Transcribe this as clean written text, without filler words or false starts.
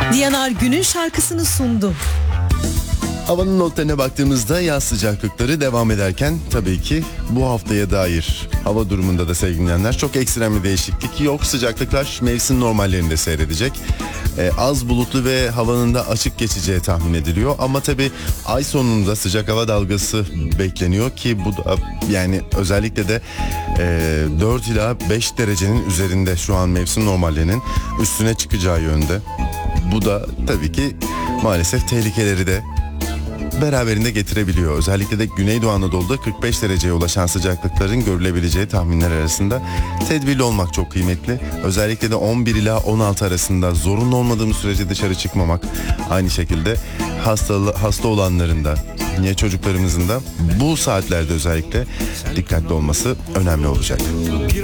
Diyanar günün şarkısını sundu. Havanın notlarına baktığımızda yaz sıcaklıkları devam ederken tabii ki bu haftaya dair hava durumunda da sevgili dinleyenler çok ekstrem bir değişiklik yok. Sıcaklıklar mevsim normallerinde seyredecek. Az bulutlu ve havanın da açık geçeceği tahmin ediliyor. Ama tabii ay sonunda sıcak hava dalgası bekleniyor ki bu da yani özellikle de 4 ila 5 derecenin üzerinde şu an mevsim normallerinin üstüne çıkacağı yönde. Bu da tabii ki maalesef tehlikeleri de beraberinde getirebiliyor. Özellikle de Güneydoğu Anadolu'da 45 dereceye ulaşan sıcaklıkların görülebileceği tahminler arasında tedbirli olmak çok kıymetli. Özellikle de 11 ila 16 arasında zorunlu olmadığımız sürece dışarı çıkmamak. Aynı şekilde hasta olanların da yine çocuklarımızın da bu saatlerde özellikle dikkatli olması önemli olacak.